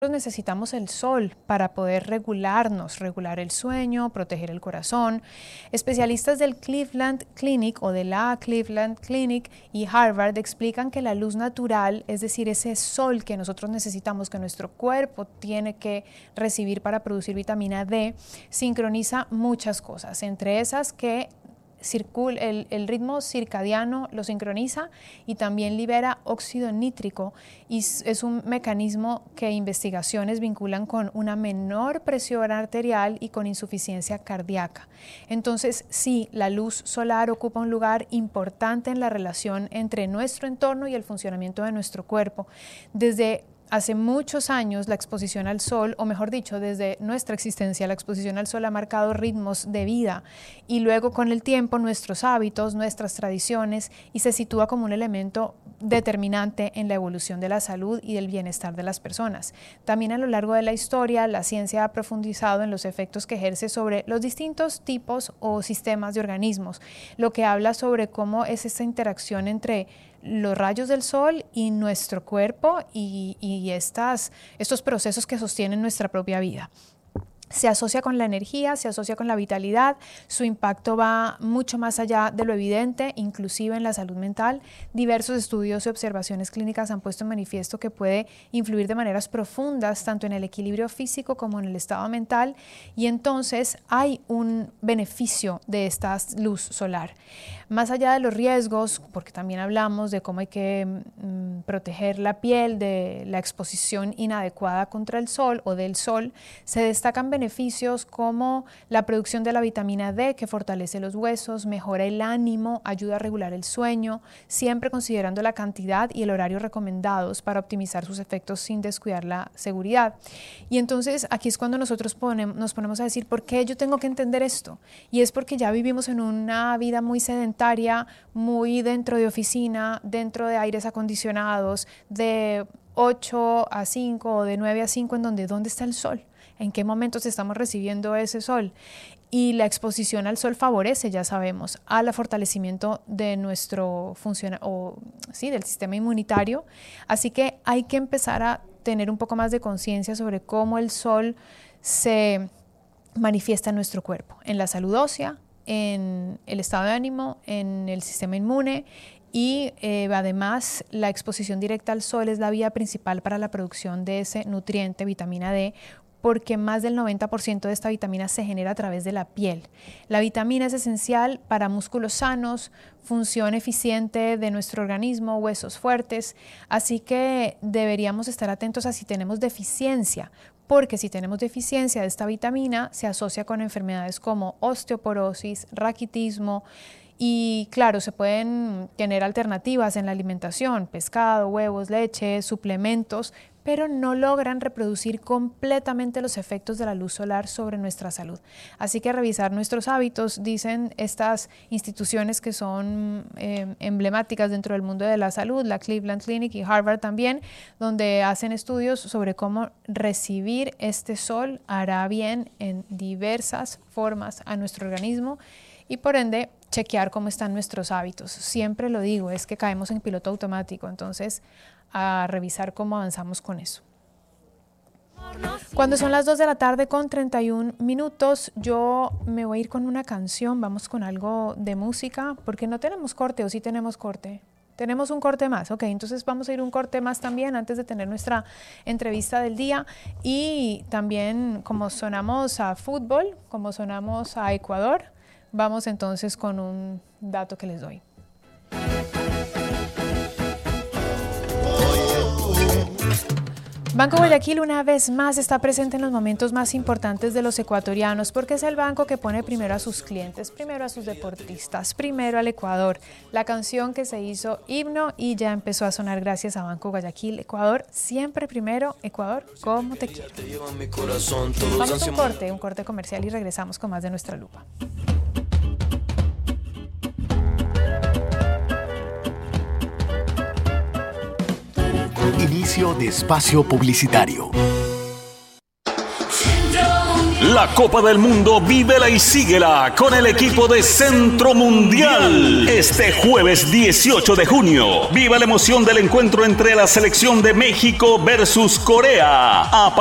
necesitamos el sol para poder regularnos, regular el sueño, proteger el corazón. Especialistas del Cleveland Clinic o de la Cleveland Clinic y Harvard explican que la luz natural, es decir, ese sol que nosotros necesitamos, que nuestro cuerpo tiene que recibir para producir vitamina D, sincroniza muchas cosas, entre esas que el ritmo circadiano lo sincroniza y también libera óxido nítrico, y es un mecanismo que investigaciones vinculan con una menor presión arterial y con insuficiencia cardíaca. Entonces, sí, la luz solar ocupa un lugar importante en la relación entre nuestro entorno y el funcionamiento de nuestro cuerpo. Desde hace muchos años la exposición al sol, o mejor dicho, desde nuestra existencia, la exposición al sol ha marcado ritmos de vida y luego con el tiempo nuestros hábitos, nuestras tradiciones, y se sitúa como un elemento determinante en la evolución de la salud y del bienestar de las personas. También a lo largo de la historia, la ciencia ha profundizado en los efectos que ejerce sobre los distintos tipos o sistemas de organismos, lo que habla sobre cómo es esta interacción entre los rayos del sol y nuestro cuerpo y estos procesos que sostienen nuestra propia vida. Se asocia con la energía, se asocia con la vitalidad, su impacto va mucho más allá de lo evidente, inclusive en la salud mental. Diversos estudios y observaciones clínicas han puesto en manifiesto que puede influir de maneras profundas tanto en el equilibrio físico como en el estado mental, y entonces hay un beneficio de esta luz solar. Más allá de los riesgos, porque también hablamos de cómo hay que proteger la piel de la exposición inadecuada contra el sol o del sol, se destacan beneficios como la producción de la vitamina D, que fortalece los huesos, mejora el ánimo, ayuda a regular el sueño, siempre considerando la cantidad y el horario recomendados para optimizar sus efectos sin descuidar la seguridad. Y entonces aquí es cuando nosotros nos ponemos a decir, ¿por qué yo tengo que entender esto? Y es porque ya vivimos en una vida muy sedentaria, muy dentro de oficina, dentro de aires acondicionados, de 8 a 5 o de 9 a 5, en donde ¿dónde está el sol? ¿En qué momentos estamos recibiendo ese sol? Y la exposición al sol favorece, ya sabemos, al fortalecimiento de nuestro del sistema inmunitario. Así que hay que empezar a tener un poco más de conciencia sobre cómo el sol se manifiesta en nuestro cuerpo, en la salud ósea, en el estado de ánimo, en el sistema inmune, y además la exposición directa al sol es la vía principal para la producción de ese nutriente, vitamina D, porque más del 90% de esta vitamina se genera a través de la piel. La vitamina es esencial para músculos sanos, función eficiente de nuestro organismo, huesos fuertes, así que deberíamos estar atentos a si tenemos deficiencia, porque si tenemos deficiencia de esta vitamina se asocia con enfermedades como osteoporosis, raquitismo, y claro, se pueden tener alternativas en la alimentación, pescado, huevos, leche, suplementos, pero no logran reproducir completamente los efectos de la luz solar sobre nuestra salud. Así que revisar nuestros hábitos, dicen estas instituciones que son emblemáticas dentro del mundo de la salud, la Cleveland Clinic y Harvard también, donde hacen estudios sobre cómo recibir este sol hará bien en diversas formas a nuestro organismo y por ende chequear cómo están nuestros hábitos. Siempre lo digo, es que caemos en piloto automático, entonces a revisar cómo avanzamos con eso. Cuando son las 2 de la tarde con 31 minutos, yo me voy a ir con una canción, vamos con algo de música, porque no tenemos corte, ¿o sí tenemos corte? Tenemos un corte más, ok, entonces vamos a ir un corte más también antes de tener nuestra entrevista del día, y también como sonamos a fútbol, como sonamos a Ecuador, vamos entonces con un dato que les doy. Banco Guayaquil una vez más está presente en los momentos más importantes de los ecuatorianos porque es el banco que pone primero a sus clientes, primero a sus deportistas, primero al Ecuador. La canción que se hizo himno y ya empezó a sonar gracias a Banco Guayaquil. Ecuador, siempre primero. Ecuador, como te quiero. Vamos a un corte comercial y regresamos con más de Nuestra Lupa. Inicio de espacio publicitario. La Copa del Mundo vívela y síguela con el equipo de Centro Mundial. Este jueves 18 de junio, viva la emoción del encuentro entre la selección de México versus Corea.